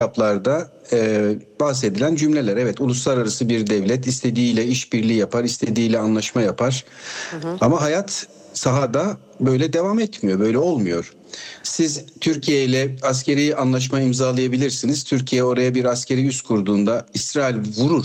kitaplarda bahsedilen cümleler. Evet, uluslararası bir devlet istediğiyle işbirliği yapar, istediğiyle anlaşma yapar. Ama hayat sahada böyle devam etmiyor, böyle olmuyor. Siz Türkiye ile askeri anlaşma imzalayabilirsiniz. Türkiye oraya bir askeri üs kurduğunda İsrail vurur.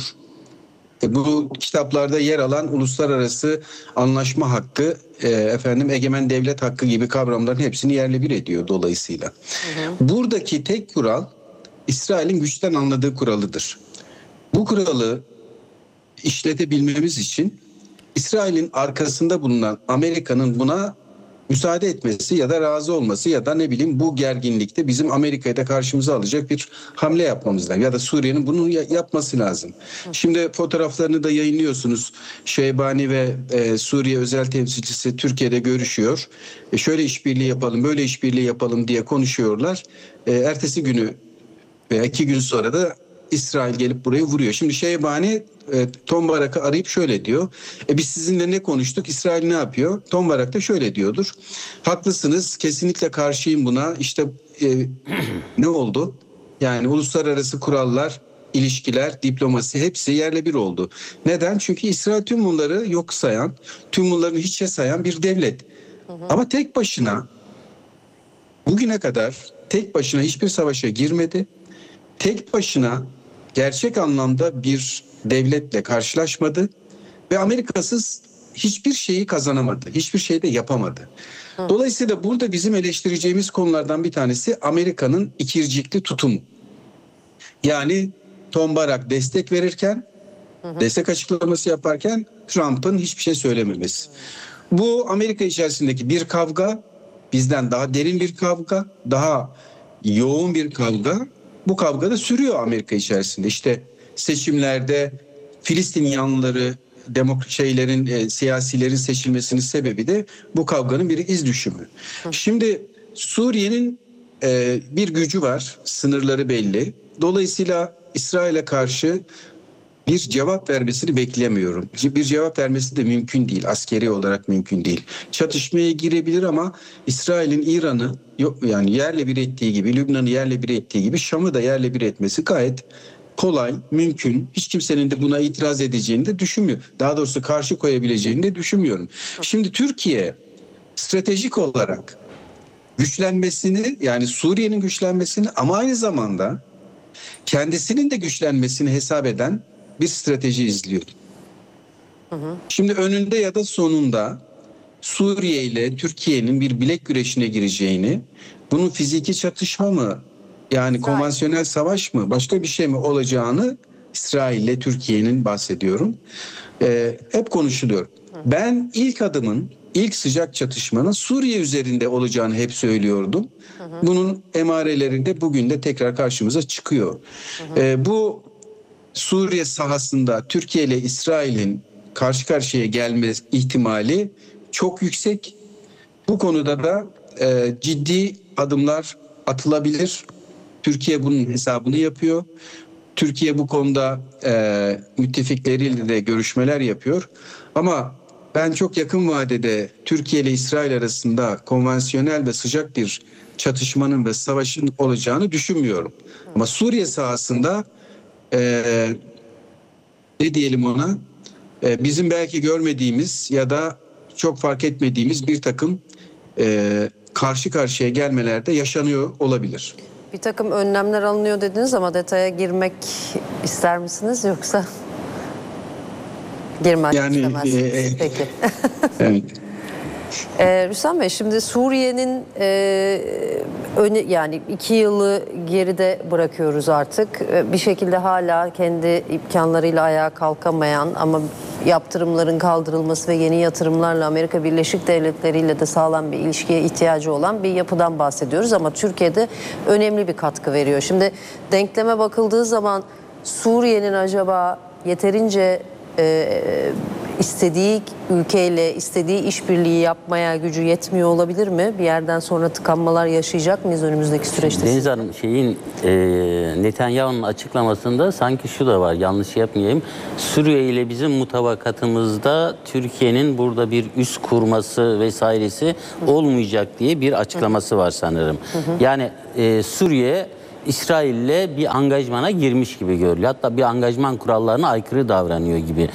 Bu kitaplarda yer alan uluslararası anlaşma hakkı, egemen devlet hakkı gibi kavramların hepsini yerle bir ediyor dolayısıyla. Buradaki tek kural İsrail'in güçten anladığı kuralıdır. Bu kuralı işletebilmemiz için İsrail'in arkasında bulunan Amerika'nın buna müsaade etmesi ya da razı olması ya da ne bileyim bu gerginlikte bizim Amerika'yı da karşımıza alacak bir hamle yapmamız lazım. Ya da Suriye'nin bunu yapması lazım. Şimdi fotoğraflarını da yayınlıyorsunuz. Şeybani ve Suriye özel temsilcisi Türkiye'de görüşüyor. Şöyle işbirliği yapalım, böyle işbirliği yapalım diye konuşuyorlar. Ertesi günü veya 2 gün sonra da İsrail gelip burayı vuruyor. Şimdi Şeybani Tom Barak'ı arayıp şöyle diyor. Biz sizinle ne konuştuk? İsrail ne yapıyor? Tom Barak da şöyle diyordur. Haklısınız, kesinlikle karşıyım buna. İşte ne oldu? Yani uluslararası kurallar, ilişkiler, diplomasi hepsi yerle bir oldu. Neden? Çünkü İsrail tüm bunları yok sayan, tüm bunların hiçe sayan bir devlet. Ama tek başına bugüne kadar tek başına hiçbir savaşa girmedi. Tek başına gerçek anlamda bir devletle karşılaşmadı ve Amerika'sız hiçbir şeyi kazanamadı. Hiçbir şey de yapamadı. Dolayısıyla burada bizim eleştireceğimiz konulardan bir tanesi Amerika'nın ikircikli tutumu. Yani Tom Barak destek verirken, destek açıklaması yaparken Trump'ın hiçbir şey söylememesi. Bu Amerika içerisindeki bir kavga, bizden daha derin bir kavga, daha yoğun bir kavga. Bu kavga da sürüyor Amerika içerisinde. İşte seçimlerde Filistin yanlıları, siyasilerin seçilmesinin sebebi de bu kavganın bir iz düşümü. Şimdi Suriye'nin bir gücü var, sınırları belli. Dolayısıyla İsrail'e karşı bir cevap vermesini beklemiyorum. Bir cevap vermesi de mümkün değil. Askeri olarak mümkün değil. Çatışmaya girebilir ama İsrail'in İran'ı yani yerle bir ettiği gibi, Lübnan'ı yerle bir ettiği gibi Şam'ı da yerle bir etmesi gayet kolay, mümkün. Hiç kimsenin de buna itiraz edeceğini de düşünmüyorum. Daha doğrusu karşı koyabileceğini de düşünmüyorum. Şimdi Türkiye stratejik olarak güçlenmesini, yani Suriye'nin güçlenmesini ama aynı zamanda kendisinin de güçlenmesini hesap eden bir strateji izliyor. Şimdi önünde ya da sonunda Suriye ile Türkiye'nin bir bilek güreşine gireceğini, bunun fiziki çatışma mı, yani konvansiyonel savaş mı, başka bir şey mi olacağını İsrail ile Türkiye'nin bahsediyorum. Hep konuşuluyor. Ben ilk sıcak çatışmanın Suriye üzerinde olacağını hep söylüyordum. Bunun emarelerinde bugün de tekrar karşımıza çıkıyor. Bu Suriye sahasında Türkiye ile İsrail'in karşı karşıya gelme ihtimali çok yüksek. Bu konuda da ciddi adımlar atılabilir. Türkiye bunun hesabını yapıyor. Türkiye bu konuda müttefikleriyle de görüşmeler yapıyor. Ama ben çok yakın vadede Türkiye ile İsrail arasında konvansiyonel ve sıcak bir çatışmanın ve savaşın olacağını düşünmüyorum. Ama Suriye sahasında ne diyelim ona, bizim belki görmediğimiz ya da çok fark etmediğimiz bir takım karşı karşıya gelmelerde yaşanıyor olabilir. Bir takım önlemler alınıyor dediniz ama detaya girmek ister misiniz yoksa girmek istemezsiniz? Peki. Evet. Rüstem Bey, şimdi Suriye'nin yani 2 yılı geride bırakıyoruz artık. Bir şekilde hala kendi imkanlarıyla ayağa kalkamayan ama yaptırımların kaldırılması ve yeni yatırımlarla Amerika Birleşik Devletleri ile de sağlam bir ilişkiye ihtiyacı olan bir yapıdan bahsediyoruz. Ama Türkiye'de önemli bir katkı veriyor. Şimdi denkleme bakıldığı zaman Suriye'nin acaba yeterince istediği ülkeyle istediği işbirliği yapmaya gücü yetmiyor olabilir mi? Bir yerden sonra tıkanmalar yaşayacak mıyız önümüzdeki süreçte? Deniz Hanım, Netanyahu'nun açıklamasında sanki şu da var, yanlış yapmayayım. Suriye ile bizim mutabakatımızda Türkiye'nin burada bir üs kurması vesairesi olmayacak diye bir açıklaması var sanırım. Yani Suriye İsrail'le bir angajmana girmiş gibi görülüyor. Hatta bir angajman kurallarına aykırı davranıyor gibi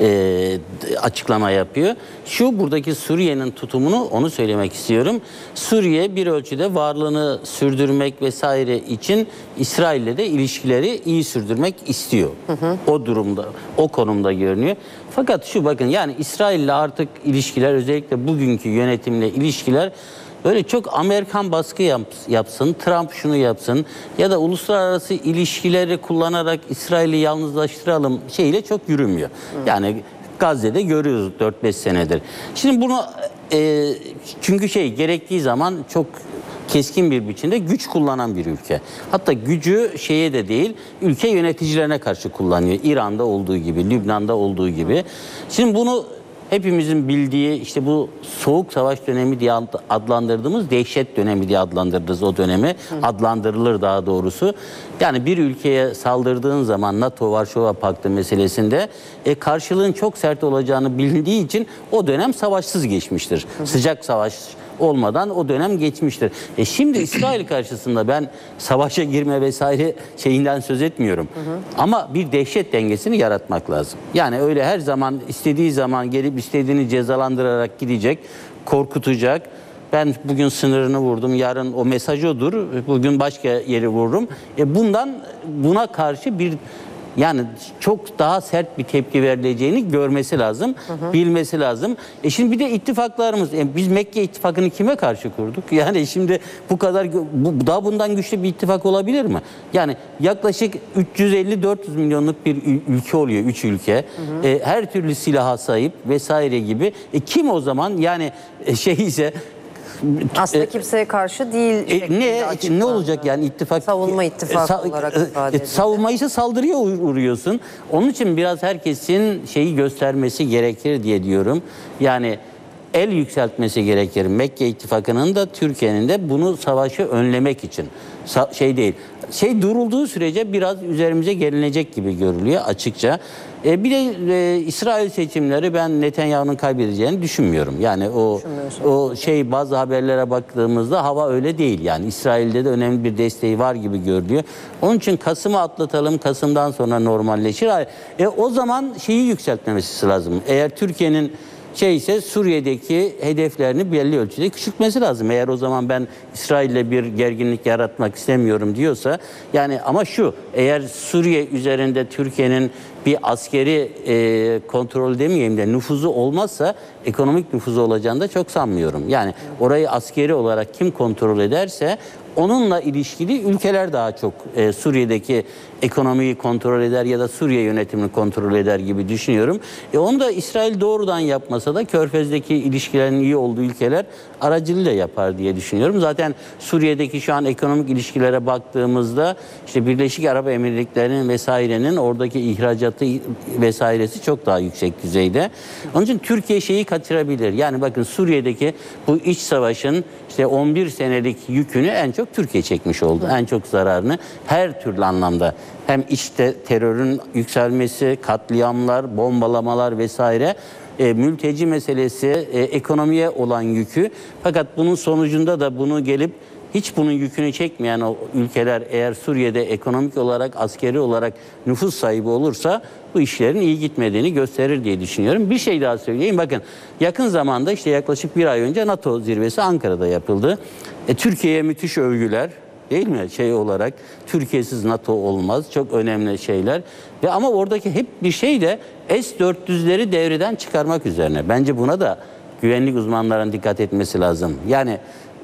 açıklama yapıyor. Şu buradaki Suriye'nin tutumunu onu söylemek istiyorum. Suriye bir ölçüde varlığını sürdürmek vesaire için İsrail'le de ilişkileri iyi sürdürmek istiyor. O durumda, o konumda görünüyor. Fakat şu bakın yani İsrail'le artık ilişkiler özellikle bugünkü yönetimle ilişkiler böyle çok Amerikan baskı yapsın, Trump şunu yapsın ya da uluslararası ilişkileri kullanarak İsrail'i yalnızlaştıralım şeyle çok yürümüyor. Yani Gazze'de görüyoruz 4-5 senedir. Şimdi bunu çünkü gerektiği zaman çok keskin bir biçimde güç kullanan bir ülke. Hatta gücü şeye de değil, ülke yöneticilerine karşı kullanıyor. İran'da olduğu gibi, Lübnan'da olduğu gibi. Şimdi bunu hepimizin bildiği işte bu soğuk savaş dönemi diye adlandırdığımız dehşet dönemi diye adlandırdığımız o dönemi adlandırılır daha doğrusu. Yani bir ülkeye saldırdığın zaman NATO Varşova Paktı meselesinde karşılığın çok sert olacağını bilindiği için o dönem savaşsız geçmiştir. Sıcak savaş olmadan o dönem geçmiştir. Şimdi İsrail karşısında ben savaşa girme vesaire şeyinden söz etmiyorum. Ama bir dehşet dengesini yaratmak lazım. Yani öyle her zaman istediği zaman gelip istediğini cezalandırarak gidecek, korkutacak. Ben bugün sınırını vurdum, yarın o mesaj odur, bugün başka yeri vururum. Buna karşı bir yani çok daha sert bir tepki verileceğini görmesi lazım, bilmesi lazım. Şimdi bir de ittifaklarımız, biz Mekke ittifakını kime karşı kurduk? Yani şimdi bu kadar, daha bundan güçlü bir ittifak olabilir mi? Yani yaklaşık 350-400 milyonluk bir ülke oluyor, 3 ülke. Her türlü silaha sahip vesaire gibi. Kim o zaman yani ise... Aslında kimseye karşı değil. Ne olacak yani ittifak? Savunma ittifakı olarak ifade edilir. Savunma ise saldırıya uğruyorsun. Onun için biraz herkesin şeyi göstermesi gerekir diye diyorum. Yani el yükseltmesi gerekir. Mekke ittifakının da Türkiye'nin de bunu savaşı önlemek için. Değil. Durulduğu sürece biraz üzerimize gelinecek gibi görülüyor açıkça. Bir de İsrail seçimleri ben Netanyahu'nun kaybedeceğini düşünmüyorum. Yani bazı haberlere baktığımızda hava öyle değil. Yani İsrail'de de önemli bir desteği var gibi görülüyor. Onun için Kasım'ı atlatalım. Kasım'dan sonra normalleşir. O zaman şeyi yükseltmemesi lazım. Eğer Türkiye'nin ise Suriye'deki hedeflerini belli ölçüde küçültmesi lazım. Eğer o zaman ben İsrail'le bir gerginlik yaratmak istemiyorum diyorsa yani ama eğer Suriye üzerinde Türkiye'nin bir askeri kontrol demeyeyim de nüfuzu olmazsa ekonomik nüfuzu olacağını da çok sanmıyorum. Yani orayı askeri olarak kim kontrol ederse onunla ilişkili ülkeler daha çok Suriye'deki ekonomiyi kontrol eder ya da Suriye yönetimini kontrol eder gibi düşünüyorum. Onu da İsrail doğrudan yapmasa da Körfez'deki ilişkilerin iyi olduğu ülkeler aracılığıyla yapar diye düşünüyorum. Zaten Suriye'deki şu an ekonomik ilişkilere baktığımızda işte Birleşik Arap Emirlikleri'nin vesairenin oradaki ihracatı vesairesi çok daha yüksek düzeyde. Onun için Türkiye şeyi kaçırabilir. Yani bakın Suriye'deki bu iç savaşın işte 11 senelik yükünü en çok Türkiye çekmiş oldu. En çok zararını her türlü anlamda. Hem işte terörün yükselmesi, katliamlar, bombalamalar vesaire, mülteci meselesi, ekonomiye olan yükü. Fakat bunun sonucunda da bunu gelip hiç bunun yükünü çekmeyen o ülkeler eğer Suriye'de ekonomik olarak, askeri olarak nüfus sahibi olursa bu işlerin iyi gitmediğini gösterir diye düşünüyorum. Bir şey daha söyleyeyim. Bakın yakın zamanda işte yaklaşık bir ay önce NATO zirvesi Ankara'da yapıldı. Türkiye'ye müthiş övgüler. Değil mi? Olarak Türkiye'siz NATO olmaz. Çok önemli şeyler. Ama oradaki hep bir şey de S-400'leri devreden çıkarmak üzerine. Bence buna da güvenlik uzmanlarının dikkat etmesi lazım. Yani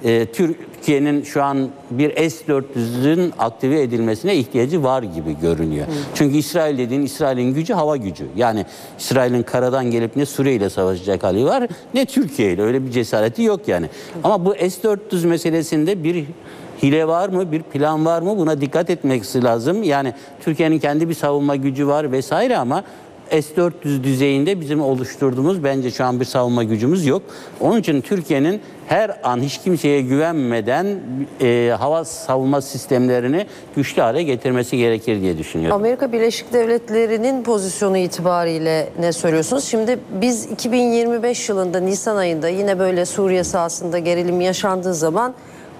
Türkiye'nin şu an bir S-400'ün aktive edilmesine ihtiyacı var gibi görünüyor. Çünkü İsrail dediğin İsrail'in gücü hava gücü. Yani İsrail'in karadan gelip ne Suriye ile savaşacak hali var ne Türkiye ile. Öyle bir cesareti yok yani. Ama bu S-400 meselesinde bir hile var mı, bir plan var mı? Buna dikkat etmesi lazım. Yani Türkiye'nin kendi bir savunma gücü var vesaire ama S-400 düzeyinde bizim oluşturduğumuz bence şu an bir savunma gücümüz yok. Onun için Türkiye'nin her an hiç kimseye güvenmeden hava savunma sistemlerini güçlü hale getirmesi gerekir diye düşünüyorum. Amerika Birleşik Devletleri'nin pozisyonu itibariyle ne söylüyorsunuz? Şimdi biz 2025 yılında Nisan ayında yine böyle Suriye sahasında gerilim yaşandığı zaman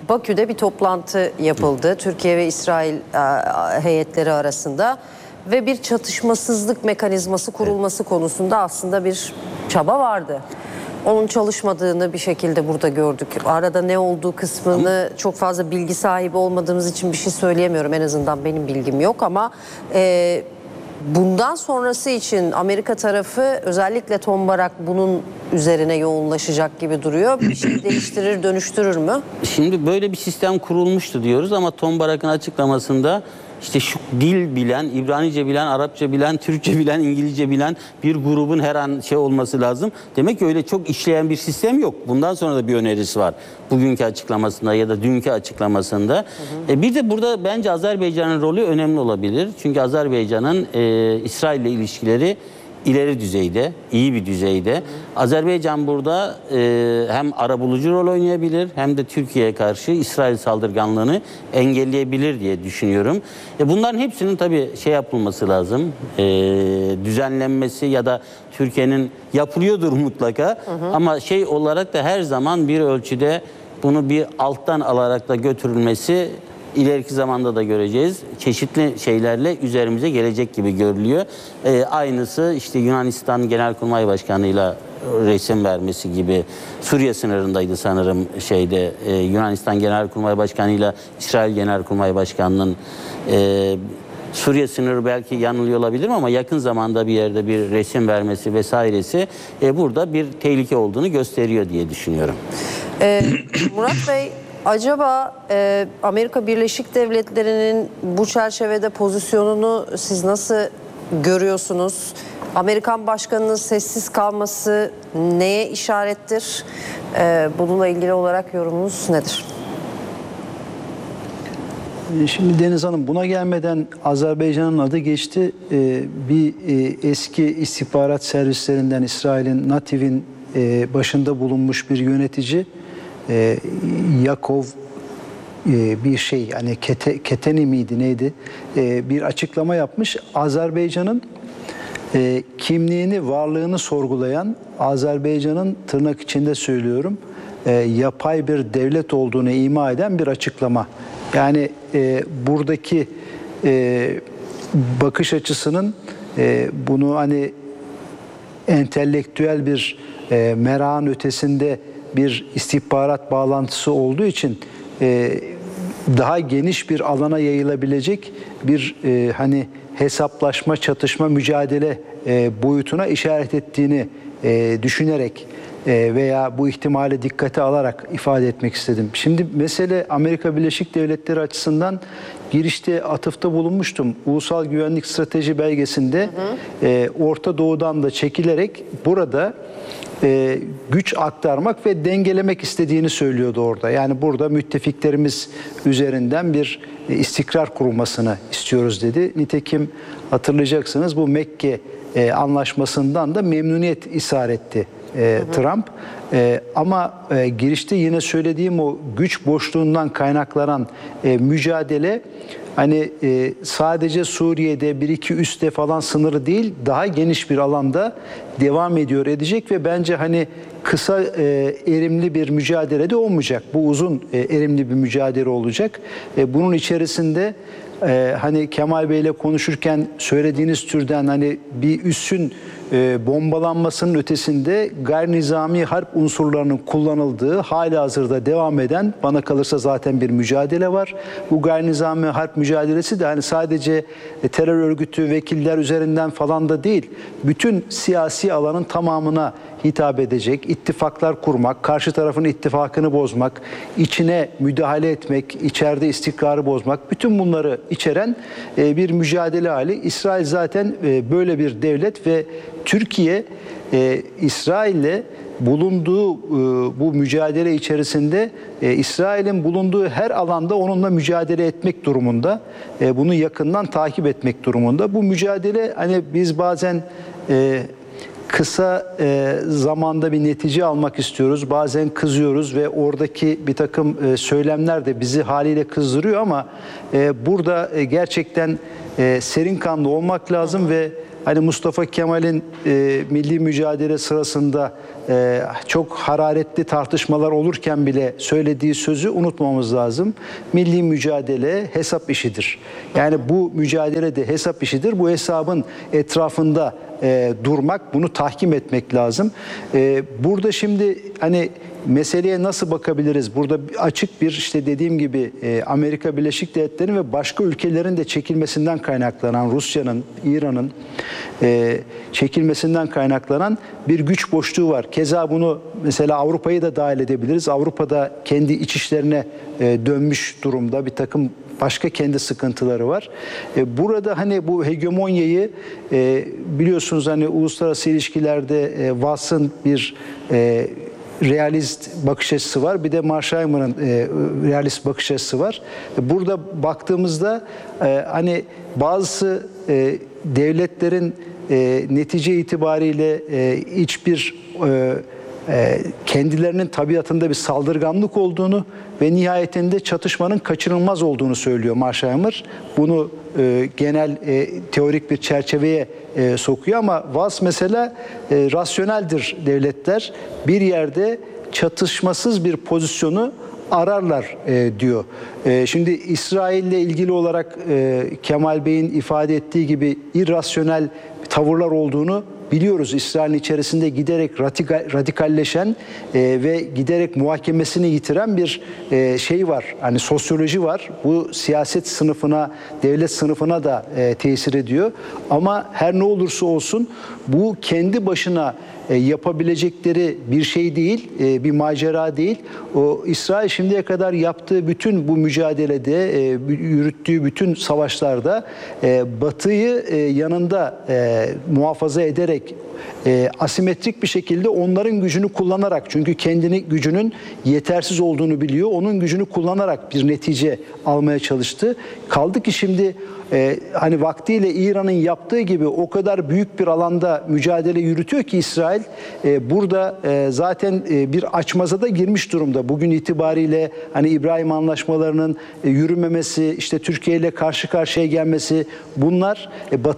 Bakü'de bir toplantı yapıldı. Türkiye ve İsrail heyetleri arasında ve bir çatışmasızlık mekanizması kurulması konusunda aslında bir çaba vardı. Onun çalışmadığını bir şekilde burada gördük. Arada ne olduğu kısmını çok fazla bilgi sahibi olmadığımız için bir şey söyleyemiyorum. En azından benim bilgim yok ama bundan sonrası için Amerika tarafı özellikle Tombarak bunun üzerine yoğunlaşacak gibi duruyor. Bir şey değiştirir, dönüştürür mü? Şimdi böyle bir sistem kurulmuştu diyoruz ama Tombarak'ın açıklamasında işte şu dil bilen, İbranice bilen, Arapça bilen, Türkçe bilen, İngilizce bilen bir grubun her an olması lazım. Demek ki öyle çok işleyen bir sistem yok. Bundan sonra da bir önerisi var. Bugünkü açıklamasında ya da dünkü açıklamasında. Bir de burada bence Azerbaycan'ın rolü önemli olabilir. Çünkü Azerbaycan'ın İsrail ile ilişkileri ileri düzeyde, iyi bir düzeyde. Azerbaycan burada hem arabulucu rol oynayabilir hem de Türkiye'ye karşı İsrail saldırganlığını engelleyebilir diye düşünüyorum. Bunların hepsinin tabii yapılması lazım. Düzenlenmesi ya da Türkiye'nin yapılıyordur mutlaka. Ama olarak da her zaman bir ölçüde bunu bir alttan alarak da götürülmesi ileriki zamanda da göreceğiz. Çeşitli şeylerle üzerimize gelecek gibi görülüyor. Aynısı işte Yunanistan Genelkurmay Başkanı'yla resim vermesi gibi. Suriye sınırındaydı sanırım Yunanistan Genelkurmay Başkanı'yla İsrail Genelkurmay Başkanı'nın Suriye sınırı belki yanılıyor olabilirim ama yakın zamanda bir yerde bir resim vermesi vesairesi burada bir tehlike olduğunu gösteriyor diye düşünüyorum. Murat Bey, acaba Amerika Birleşik Devletleri'nin bu çerçevede pozisyonunu siz nasıl görüyorsunuz? Amerikan başkanının sessiz kalması neye işarettir? Bununla ilgili olarak yorumunuz nedir? Şimdi Deniz Hanım, buna gelmeden Azerbaycan'ın adı geçti. Bir eski istihbarat servislerinden İsrail'in Nativ'in başında bulunmuş bir yönetici Yakov bir hani Keteni miydi neydi bir açıklama yapmış. Azerbaycan'ın kimliğini, varlığını sorgulayan, Azerbaycan'ın tırnak içinde söylüyorum yapay bir devlet olduğunu ima eden bir açıklama. Yani buradaki bakış açısının bunu hani entelektüel bir merakın ötesinde bir istihbarat bağlantısı olduğu için daha geniş bir alana yayılabilecek bir hani hesaplaşma, çatışma, mücadele boyutuna işaret ettiğini düşünerek veya bu ihtimali dikkate alarak ifade etmek istedim. Şimdi mesele Amerika Birleşik Devletleri açısından girişte atıfta bulunmuştum. Ulusal Güvenlik Strateji belgesinde Orta Doğu'dan da çekilerek burada güç aktarmak ve dengelemek istediğini söylüyordu orada. Yani burada müttefiklerimiz üzerinden bir istikrar kurulmasını istiyoruz dedi. Nitekim hatırlayacaksınız bu Mekke anlaşmasından da memnuniyet ishar etti Trump. Ama girişte yine söylediğim o güç boşluğundan kaynaklanan mücadele hani sadece Suriye'de bir iki üste falan sınırı değil, daha geniş bir alanda devam edecek ve bence hani kısa erimli bir mücadele de olmayacak. Bu uzun erimli bir mücadele olacak. Bunun içerisinde hani Kemal Bey'le konuşurken söylediğiniz türden hani bir üssün bombalanmasının ötesinde gayri nizami harp unsurlarının kullanıldığı, halihazırda devam eden, bana kalırsa zaten bir mücadele var. Bu gayri nizami harp mücadelesi de hani sadece terör örgütü vekiller üzerinden falan da değil, bütün siyasi alanın tamamına hitap edecek, ittifaklar kurmak, karşı tarafın ittifakını bozmak, içine müdahale etmek, içeride istikrarı bozmak, bütün bunları içeren bir mücadele hali. İsrail zaten böyle bir devlet ve Türkiye İsrail'le bulunduğu bu mücadele içerisinde İsrail'in bulunduğu her alanda onunla mücadele etmek durumunda. Bunu yakından takip etmek durumunda. Bu mücadele hani biz bazen kısa zamanda bir netice almak istiyoruz. Bazen kızıyoruz ve oradaki bir takım söylemler de bizi haliyle kızdırıyor ama burada gerçekten serin kanlı olmak lazım ve hani Mustafa Kemal'in milli mücadele sırasında çok hararetli tartışmalar olurken bile söylediği sözü unutmamamız lazım. Milli mücadele hesap işidir. Yani bu mücadele de hesap işidir. Bu hesabın etrafında durmak, bunu tahkim etmek lazım. Burada şimdi hani meseleye nasıl bakabiliriz? Burada açık bir işte dediğim gibi Amerika Birleşik Devletleri'nin ve başka ülkelerin de çekilmesinden kaynaklanan, Rusya'nın, İran'ın çekilmesinden kaynaklanan bir güç boşluğu var. Keza bunu mesela Avrupa'yı da dahil edebiliriz. Avrupa'da kendi iç işlerine dönmüş durumda, bir takım başka kendi sıkıntıları var. Burada hani bu hegemonyayı biliyorsunuz hani uluslararası ilişkilerde Wass'ın bir realist bakış açısı var. Bir de Marsheimer'ın realist bakış açısı var. Burada baktığımızda hani bazı devletlerin netice itibariyle hiçbir kendilerinin tabiatında bir saldırganlık olduğunu ve nihayetinde çatışmanın kaçınılmaz olduğunu söylüyor Marsheimer. Bunu genel teorik bir çerçeveye sokuyor ama Wass mesela rasyoneldir devletler. Bir yerde çatışmasız bir pozisyonu ararlar diyor. Şimdi İsrail'le ilgili olarak Kemal Bey'in ifade ettiği gibi irrasyonel tavırlar olduğunu biliyoruz. İsrail'in içerisinde giderek radikalleşen ve giderek muhakemesini yitiren bir şey var. Hani sosyoloji var. Bu siyaset sınıfına, devlet sınıfına da tesir ediyor. Ama her ne olursa olsun bu kendi başına yapabilecekleri bir şey değil, bir macera değil. O İsrail şimdiye kadar yaptığı bütün bu mücadelede, yürüttüğü bütün savaşlarda Batı'yı yanında muhafaza ederek asimetrik bir şekilde onların gücünü kullanarak, çünkü kendini gücünün yetersiz olduğunu biliyor, onun gücünü kullanarak bir netice almaya çalıştı. Kaldı ki şimdi hani vaktiyle İran'ın yaptığı gibi o kadar büyük bir alanda mücadele yürütüyor ki İsrail burada zaten bir açmaza da girmiş durumda. Bugün itibariyle hani İbrahim Anlaşmalarının yürümemesi, işte Türkiye ile karşı karşıya gelmesi, bunlar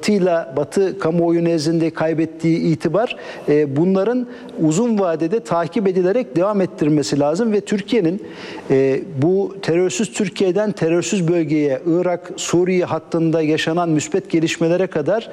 Batı kamuoyu nezdinde kaybettiği itibar, bunların uzun vadede takip edilerek devam ettirmesi lazım ve Türkiye'nin bu terörsüz Türkiye'den terörsüz bölgeye, Irak, Suriye hattında yaşanan müspet gelişmelere kadar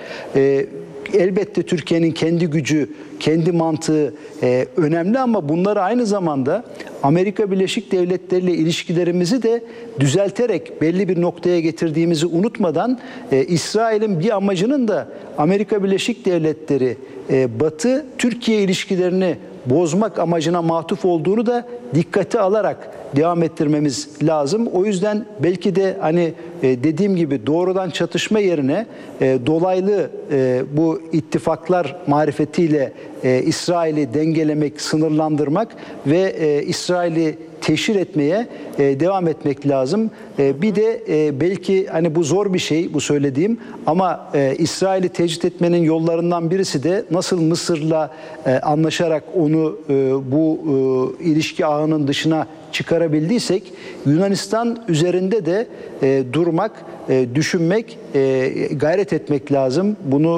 elbette Türkiye'nin kendi gücü, kendi mantığı önemli ama bunları aynı zamanda Amerika Birleşik Devletleri ile ilişkilerimizi de düzelterek belli bir noktaya getirdiğimizi unutmadan İsrail'in bir amacının da Amerika Birleşik Devletleri Batı-Türkiye ilişkilerini bozmak amacına matuf olduğunu da dikkate alarak devam ettirmemiz lazım. O yüzden belki de hani dediğim gibi doğrudan çatışma yerine dolaylı bu ittifaklar marifetiyle İsrail'i dengelemek, sınırlandırmak ve İsrail'i teşhir etmeye devam etmek lazım. Bir de belki hani bu zor bir şey bu söylediğim ama İsrail'i tecrit etmenin yollarından birisi de nasıl Mısır'la anlaşarak onu bu ilişki ağının dışına çıkarabildiysek Yunanistan üzerinde de durmak, düşünmek, gayret etmek lazım.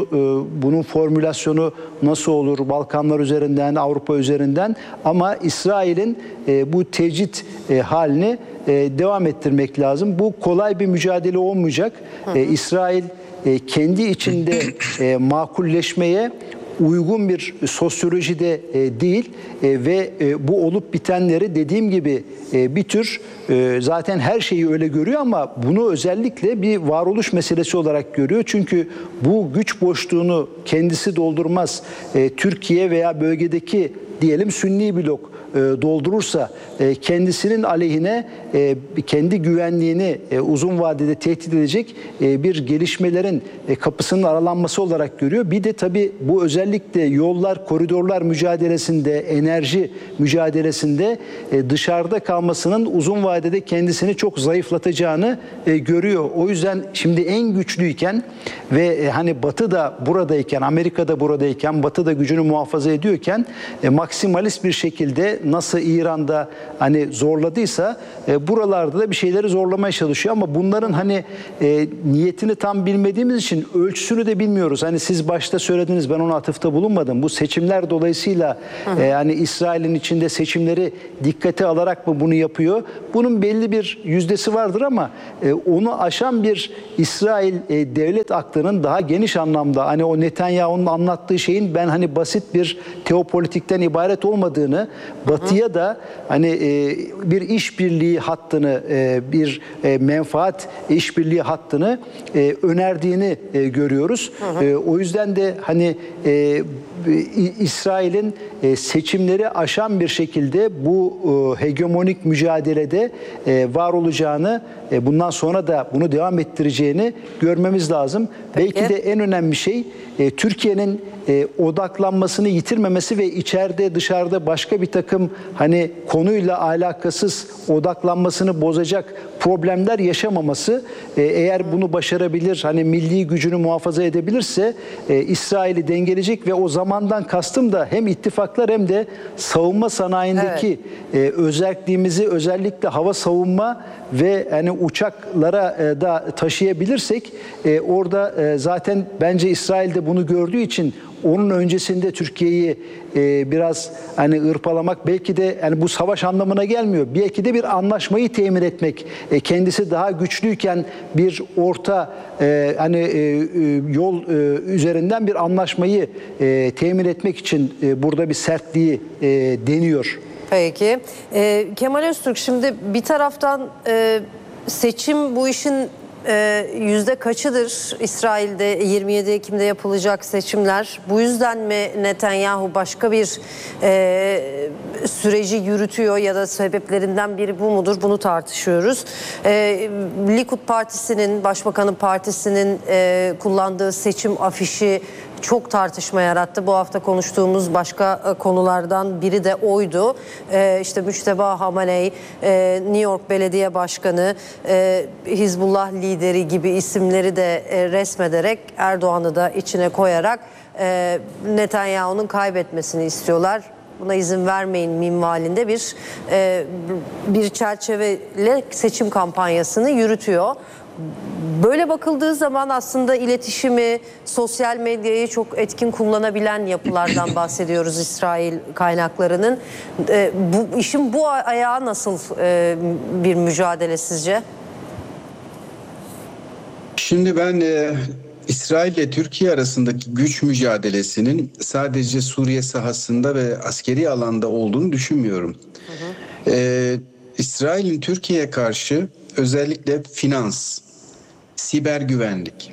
Bunun formülasyonu nasıl olur? Balkanlar üzerinden, Avrupa üzerinden ama İsrail'in bu tecrit halini devam ettirmek lazım. Bu kolay bir mücadele olmayacak. İsrail kendi içinde makulleşmeye uygun bir sosyolojide değil ve bu olup bitenleri dediğim gibi bir tür zaten her şeyi öyle görüyor ama bunu özellikle bir varoluş meselesi olarak görüyor. Çünkü bu güç boşluğunu kendisi doldurmaz. Türkiye veya bölgedeki diyelim Sünni blok doldurursa kendisinin aleyhine kendi güvenliğini uzun vadede tehdit edecek bir gelişmelerin kapısının aralanması olarak görüyor. Bir de tabii bu özellikle yollar, koridorlar mücadelesinde, enerji mücadelesinde dışarıda kalmasının uzun vadede kendisini çok zayıflatacağını görüyor. O yüzden şimdi en güçlüyken ve hani Batı da buradayken, Amerika da buradayken, Batı da gücünü muhafaza ediyorken maksimalist bir şekilde nasıl İran'da hani zorladıysa buralarda da bir şeyleri zorlamaya çalışıyor. Ama bunların hani niyetini tam bilmediğimiz için ölçüsünü de bilmiyoruz. Hani siz başta söylediniz, ben ona atıfta bulunmadım. Bu seçimler dolayısıyla hani İsrail'in içinde seçimleri dikkate alarak mı bunu yapıyor? Bunun belli bir yüzdesi vardır ama onu aşan bir İsrail devlet aklının daha geniş anlamda hani o Netanyahu'nun anlattığı şeyin ben hani basit bir teopolitikten ibaret olmadığını, Batı'ya da hani bir işbirliği hattını, bir menfaat işbirliği hattını önerdiğini görüyoruz. O yüzden de hani İsrail'in seçimleri aşan bir şekilde bu hegemonik mücadelede var olacağını, bundan sonra da bunu devam ettireceğini görmemiz lazım. Peki. Belki de en önemli şey Türkiye'nin odaklanmasını yitirmemesi ve içeride dışarıda başka bir takım hani konuyla alakasız odaklanmasını bozacak problemler yaşamaması. Eğer bunu başarabilir, hani milli gücünü muhafaza edebilirse İsrail'i dengeleyecek ve o zamandan kastım da hem ittifaklar hem de savunma sanayindeki özelliğimizi özellikle hava savunma ve hani uçaklara da taşıyabilirsek orada zaten bence İsrail de bunu gördüğü için onun öncesinde Türkiye'yi biraz hani ırpalamak belki de yani bu savaş anlamına gelmiyor. Belki de bir anlaşmayı temin etmek. Kendisi daha güçlüyken bir orta hani yol üzerinden bir anlaşmayı temin etmek için burada bir sertliği deniyor. Peki. Kemal Öztürk, şimdi bir taraftan seçim bu işin yüzde kaçıdır? İsrail'de 27 Ekim'de yapılacak seçimler. Bu yüzden mi Netanyahu başka bir süreci yürütüyor ya da sebeplerinden biri bu mudur? Bunu tartışıyoruz. Likud Partisi'nin, Başbakanın Partisi'nin kullandığı seçim afişi çok tartışma yarattı. Bu hafta konuştuğumuz başka konulardan biri de oydu. İşte Müşteba Hamaley, New York Belediye Başkanı, Hizbullah lideri gibi isimleri de resmederek Erdoğan'ı da içine koyarak Netanyahu'nun kaybetmesini istiyorlar. Buna izin vermeyin minvalinde bir çerçeveyle seçim kampanyasını yürütüyor. Böyle bakıldığı zaman aslında iletişimi, sosyal medyayı çok etkin kullanabilen yapılardan bahsediyoruz İsrail kaynaklarının. Bu işin bu ayağı nasıl bir mücadele sizce? Şimdi ben İsrail ile Türkiye arasındaki güç mücadelesinin sadece Suriye sahasında ve askeri alanda olduğunu düşünmüyorum. İsrail'in Türkiye'ye karşı özellikle finans, siber güvenlik,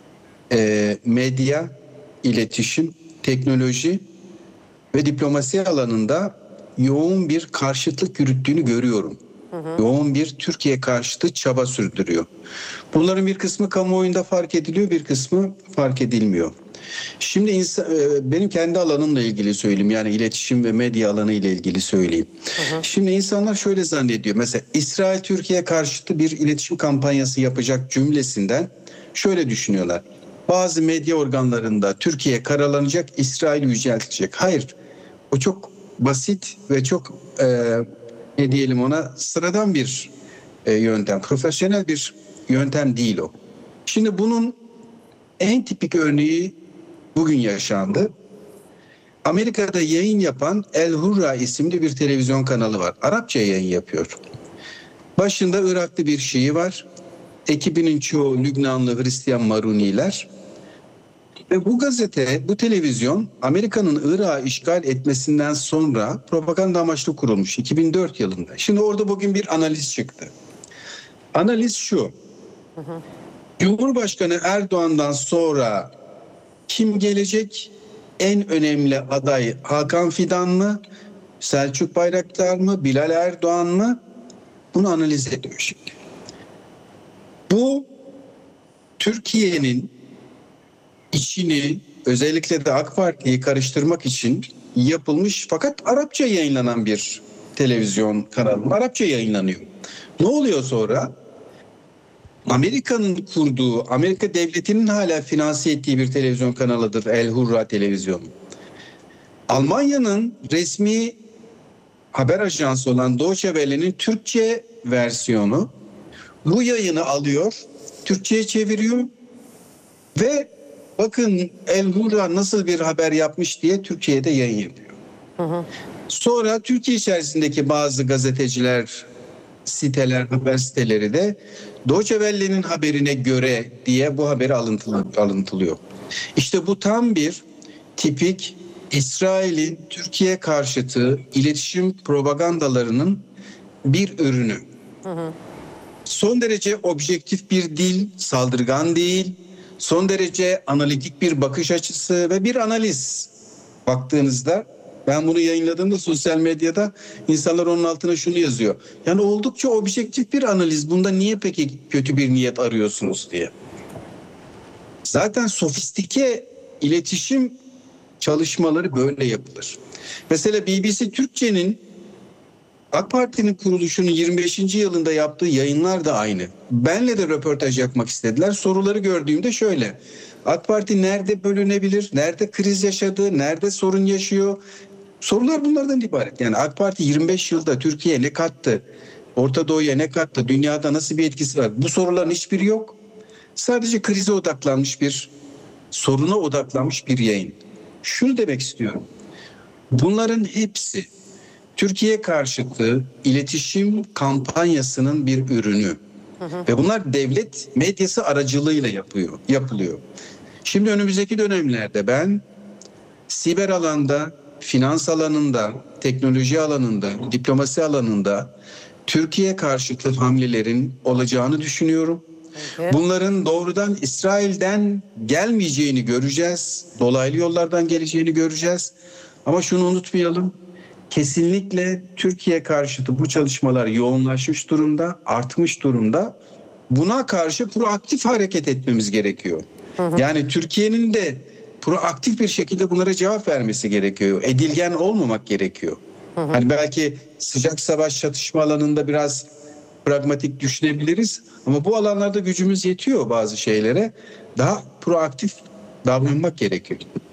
medya, iletişim, teknoloji ve diplomasi alanında yoğun bir karşıtlık yürüttüğünü görüyorum. Yoğun bir Türkiye karşıtı çaba sürdürüyor. Bunların bir kısmı kamuoyunda fark ediliyor, bir kısmı fark edilmiyor. Şimdi benim kendi alanımla ilgili söyleyeyim, yani iletişim ve medya alanı ile ilgili söyleyeyim. Şimdi insanlar şöyle zannediyor, mesela İsrail Türkiye karşıtı bir iletişim kampanyası yapacak cümlesinden şöyle düşünüyorlar. Bazı medya organlarında Türkiye karalanacak, İsrail yüceltecek. Hayır, o çok basit ve çok ne diyelim ona, sıradan bir yöntem, profesyonel bir yöntem değil o. Şimdi bunun en tipik örneği bugün yaşandı. Amerika'da yayın yapan El Hurra isimli bir televizyon kanalı var. Arapça yayın yapıyor. Başında Iraklı bir Şii var. Ekibinin çoğu Lübnanlı Hristiyan Maruniler. Ve bu gazete, bu televizyon Amerika'nın Irak'ı işgal etmesinden sonra propaganda amaçlı kurulmuş 2004 yılında. Şimdi orada bugün bir analiz çıktı. Analiz şu. Cumhurbaşkanı Erdoğan'dan sonra kim gelecek? En önemli aday Hakan Fidan mı? Selçuk Bayraktar mı? Bilal Erdoğan mı? Bunu analiz ediyor şimdi. Bu Türkiye'nin içini, özellikle de AK Parti'yi karıştırmak için yapılmış fakat Arapça yayınlanan bir televizyon kanalı. Arapça yayınlanıyor. Ne oluyor sonra? Amerika'nın kurduğu, Amerika devletinin hala finanse ettiği bir televizyon kanalıdır El Hurra televizyonu. Almanya'nın resmi haber ajansı olan Deutsche Welle'nin Türkçe versiyonu bu yayını alıyor, Türkçe'ye çeviriyor ve bakın El Hurra nasıl bir haber yapmış diye Türkiye'de yayın yapıyor. Sonra Türkiye içerisindeki bazı gazeteciler, siteler, haber siteleri de Deutsche Welle'nin haberine göre diye bu haberi alıntılıyor. İşte bu tam bir tipik İsrail'in Türkiye karşıtı iletişim propagandalarının bir ürünü. Son derece objektif bir dil, saldırgan değil, son derece analitik bir bakış açısı ve bir analiz. Baktığınızda ben bunu yayınladığımda sosyal medyada insanlar onun altına şunu yazıyor. Yani oldukça objektif bir analiz. Bunda niye peki kötü bir niyet arıyorsunuz diye. Zaten sofistike iletişim çalışmaları böyle yapılır. Mesela BBC Türkçe'nin AK Parti'nin kuruluşunun 25. yılında yaptığı yayınlar da aynı. Benle de röportaj yapmak istediler. Soruları gördüğümde şöyle. AK Parti nerede bölünebilir? Nerede kriz yaşadı? Nerede sorun yaşıyor? Sorular bunlardan ibaret. Yani AK Parti 25 yılda Türkiye'ye ne kattı? Orta Doğu'ya ne kattı? Dünyada nasıl bir etkisi var? Bu soruların hiçbiri yok. Sadece krize odaklanmış bir, soruna odaklanmış bir yayın. Şunu demek istiyorum. Bunların hepsi Türkiye karşıtı iletişim kampanyasının bir ürünü. Ve bunlar devlet medyası aracılığıyla yapılıyor. Şimdi önümüzdeki dönemlerde ben siber alanda, finans alanında, teknoloji alanında, diplomasi alanında Türkiye karşıtı hamlelerin olacağını düşünüyorum. Bunların doğrudan İsrail'den gelmeyeceğini göreceğiz. Dolaylı yollardan geleceğini göreceğiz. Ama şunu unutmayalım. Kesinlikle Türkiye karşıtı bu çalışmalar yoğunlaşmış durumda, artmış durumda. Buna karşı proaktif hareket etmemiz gerekiyor. Yani Türkiye'nin de proaktif bir şekilde bunlara cevap vermesi gerekiyor. Edilgen olmamak gerekiyor. Hani belki sıcak savaş çatışma alanında biraz pragmatik düşünebiliriz ama bu alanlarda gücümüz yetiyor bazı şeylere. Daha proaktif davranmak gerekiyor.